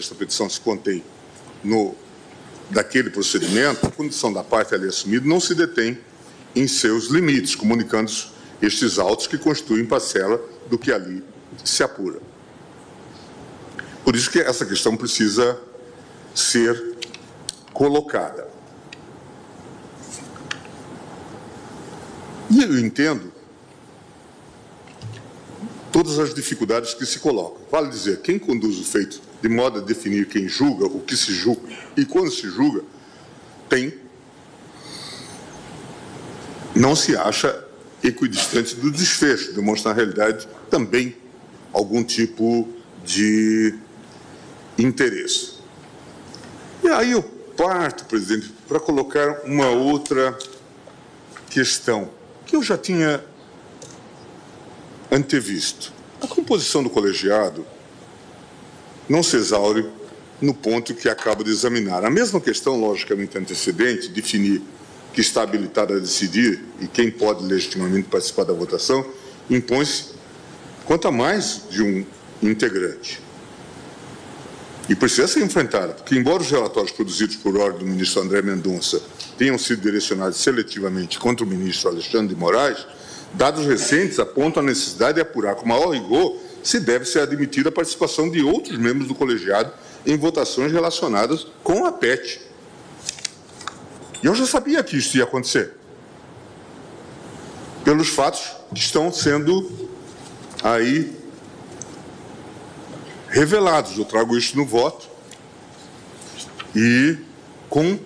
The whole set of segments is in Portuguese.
desta petição se contém daquele procedimento, a condição da parte ali assumida não se detém em seus limites, comunicando estes autos que constituem parcela do que ali se apura. Por isso que essa questão precisa ser colocada. E eu entendo todas as dificuldades que se colocam. Vale dizer, quem conduz o feito de modo a definir quem julga, o que se julga e quando se julga, não se acha equidistante do desfecho, demonstra na realidade também algum tipo de interesse. E aí eu parto, presidente, para colocar uma outra questão que eu já tinha antevisto. A composição do colegiado não se exaure no ponto que acabo de examinar. A mesma questão, logicamente, antecedente, definir que está habilitado a decidir e quem pode legitimamente participar da votação, impõe-se quanto a mais de um integrante. E precisa ser enfrentada, porque embora os relatórios produzidos por ordem do ministro André Mendonça tenham sido direcionados seletivamente contra o ministro Alexandre de Moraes, dados recentes apontam a necessidade de apurar com maior rigor se deve ser admitida a participação de outros membros do colegiado em votações relacionadas com a PET. E eu já sabia que isso ia acontecer, pelos fatos que estão sendo aí revelados. Eu trago isso no voto e com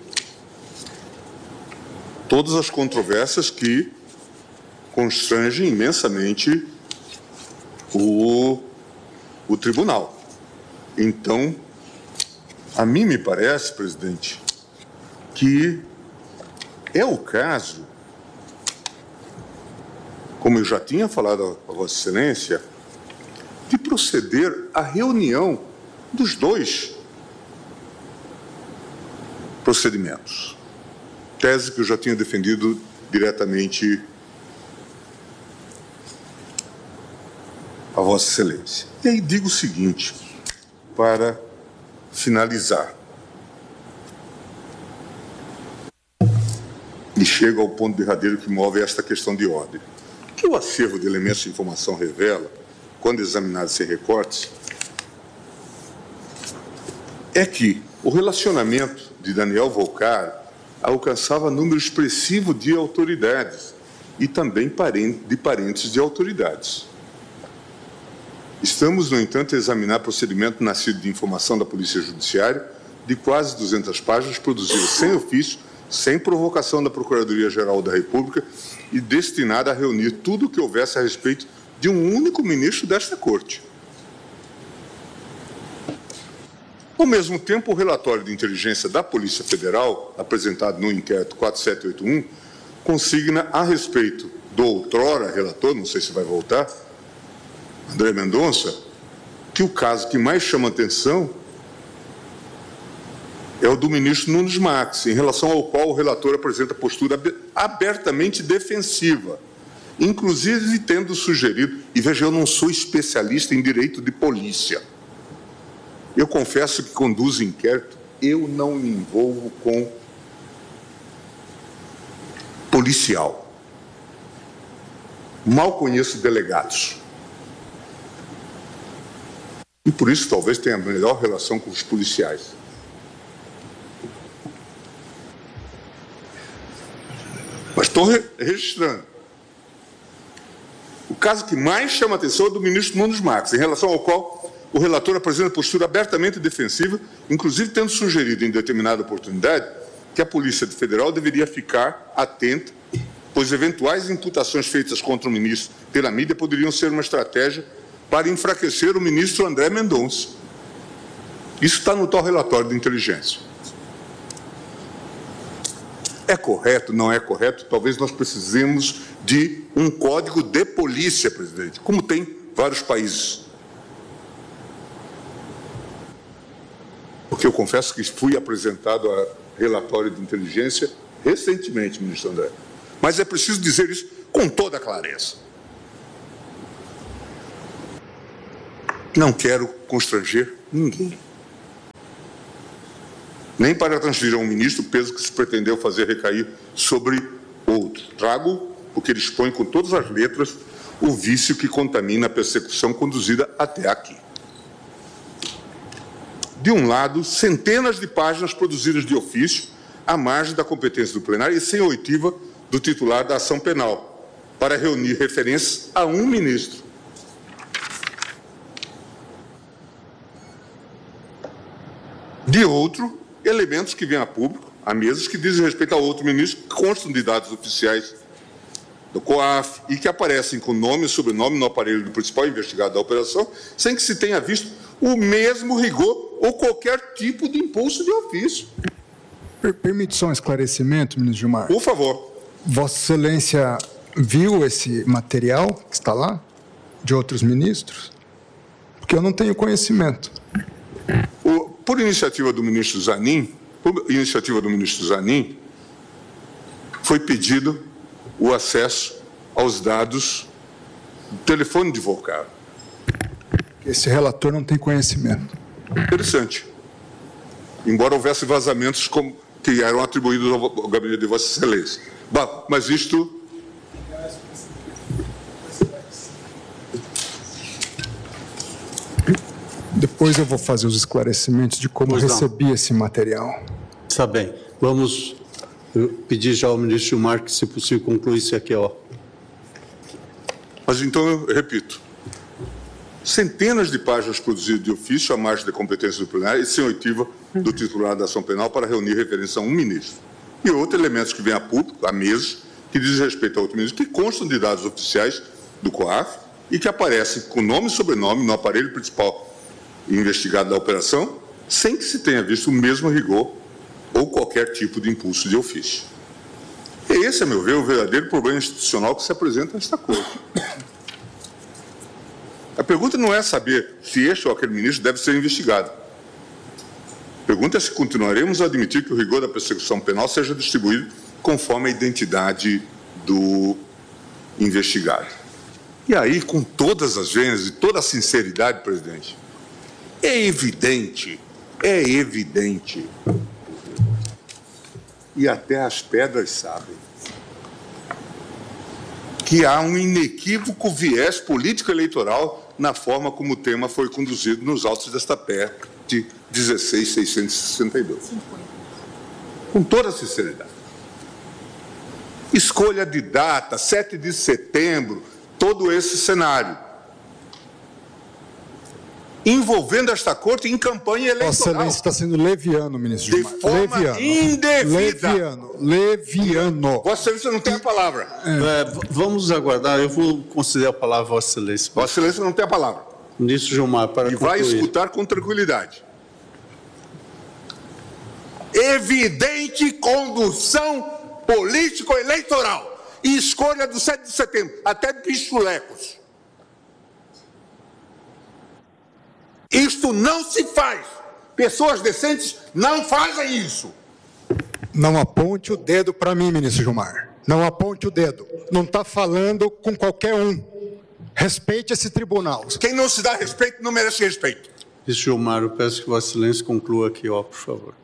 todas as controvérsias que constrangem imensamente o tribunal. Então, a mim me parece, presidente, que é o caso, como eu já tinha falado a Vossa Excelência, de proceder à reunião dos dois procedimentos. Tese que eu já tinha defendido diretamente a Vossa Excelência. E aí digo o seguinte, para finalizar, e chego ao ponto derradeiro que move esta questão de ordem. O que o acervo de elementos de informação revela, quando examinado sem recortes, é que o relacionamento de Daniel Volcar alcançava número expressivo de autoridades e também de parentes de autoridades. Estamos, no entanto, a examinar procedimento nascido de informação da Polícia Judiciária de quase 200 páginas, produzido sem ofício, sem provocação da Procuradoria-Geral da República e destinada a reunir tudo o que houvesse a respeito de um único ministro desta Corte. Ao mesmo tempo, o relatório de inteligência da Polícia Federal, apresentado no inquérito 4781, consigna a respeito do outrora relator, não sei se vai voltar, André Mendonça, que o caso que mais chama atenção é o do ministro Nunes Marques, em relação ao qual o relator apresenta postura abertamente defensiva, inclusive tendo sugerido, e veja, eu não sou especialista em direito de polícia. Eu confesso que conduzo inquérito, eu não me envolvo com policial. Mal conheço delegados. E por isso talvez tenha a melhor relação com os policiais. Mas estou registrando. O caso que mais chama a atenção é do ministro Nunes Marques, em relação ao qual o relator apresenta postura abertamente defensiva, inclusive tendo sugerido em determinada oportunidade que a Polícia Federal deveria ficar atenta, pois eventuais imputações feitas contra o ministro pela mídia poderiam ser uma estratégia para enfraquecer o ministro André Mendonça. Isso está no tal relatório de inteligência. É correto, não é correto? Talvez nós precisemos de um código de polícia, presidente, como tem vários países. Porque eu confesso que fui apresentado a relatório de inteligência recentemente, ministro André. Mas é preciso dizer isso com toda a clareza. Não quero constranger ninguém. nem para transferir a um ministro o peso que se pretendeu fazer recair sobre outro. Trago porque ele expõe com todas as letras o vício que contamina a persecução conduzida até aqui. De um lado, centenas de páginas produzidas de ofício, à margem da competência do plenário e sem oitiva do titular da ação penal, para reunir referências a um ministro. De outro, elementos que vêm a público, a mesas que dizem respeito a outro ministro, que constam de dados oficiais do COAF e que aparecem com nome e sobrenome no aparelho do principal investigado da operação, sem que se tenha visto o mesmo rigor ou qualquer tipo de impulso de ofício. Permite só um esclarecimento, ministro Gilmar? Por favor. Vossa Excelência viu esse material que está lá, de outros ministros? Porque eu não tenho conhecimento. Por iniciativa do ministro Zanin, foi pedido o acesso aos dados do telefone de Volcar. Esse relator não tem conhecimento. Interessante. Embora houvesse vazamentos que eram atribuídos ao gabinete de Vossa Excelência. Bom, mas isto... Depois eu vou fazer os esclarecimentos de como recebi esse material. Está bem. Vamos pedir já ao ministro Gilmar que, se possível, concluísse aqui, ó. Mas então eu repito. Centenas de páginas produzidas de ofício à margem da competência do plenário e sem oitiva do titular da ação penal para reunir referência a um ministro. E outros elementos que vêm a público, a meses, que dizem respeito a outro ministro, que constam de dados oficiais do COAF e que aparecem com nome e sobrenome no aparelho principal investigado da operação, sem que se tenha visto o mesmo rigor ou qualquer tipo de impulso de ofício. E esse, a meu ver, é o verdadeiro problema institucional que se apresenta nesta Corte. A pergunta não é saber se este ou aquele ministro deve ser investigado. A pergunta é se continuaremos a admitir que o rigor da persecução penal seja distribuído conforme a identidade do investigado. E aí, com todas as vênias e toda a sinceridade, presidente, é evidente, e até as pedras sabem, que há um inequívoco viés político-eleitoral na forma como o tema foi conduzido nos autos desta PEC de 16.662. Com toda a sinceridade. Escolha de data, 7 de setembro, todo esse cenário. Envolvendo esta Corte em campanha eleitoral. Vossa Excelência está sendo leviano, ministro Gilmar. De forma indevida. Leviano. Vossa Excelência não tem a palavra. Vamos aguardar. Eu vou conceder a palavra a Vossa Excelência. Vossa Excelência não tem a palavra. Ministro Gilmar, para E concluir. vai escutar com tranquilidade. Evidente condução político-eleitoral e escolha do 7 de setembro, até de pichulecos. Isto não se faz. Pessoas decentes não fazem isso. Não aponte o dedo para mim, ministro Gilmar. Não aponte o dedo. Não está falando com qualquer um. Respeite esse tribunal. Quem não se dá respeito não merece respeito. Ministro Gilmar, eu peço que Vossa Excelência conclua aqui, ó, por favor.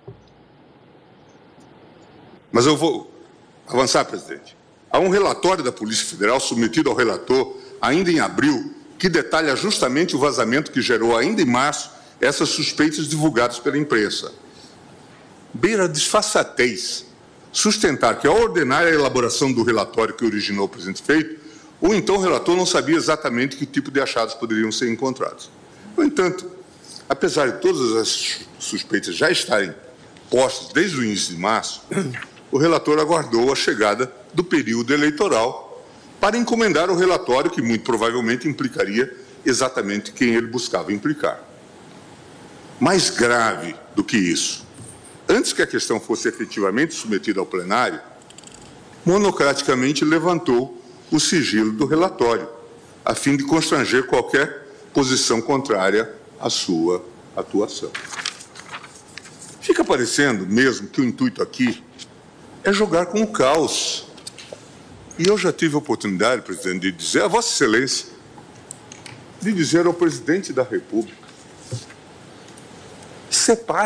Mas eu vou avançar, presidente. Há um relatório da Polícia Federal submetido ao relator ainda em abril que detalha justamente o vazamento que gerou ainda em março essas suspeitas divulgadas pela imprensa. Beira a disfarçatez sustentar que, ao ordenar a elaboração do relatório que originou o presente feito, o então relator não sabia exatamente que tipo de achados poderiam ser encontrados. No entanto, apesar de todas as suspeitas já estarem postas desde o início de março, o relator aguardou a chegada do período eleitoral para encomendar o relatório que muito provavelmente implicaria exatamente quem ele buscava implicar. Mais grave do que isso, antes que a questão fosse efetivamente submetida ao plenário, monocraticamente levantou o sigilo do relatório, a fim de constranger qualquer posição contrária à sua atuação. Fica parecendo mesmo que o intuito aqui é jogar com o caos. E eu já tive a oportunidade, presidente, de dizer a Vossa Excelência, de dizer ao presidente da República, separe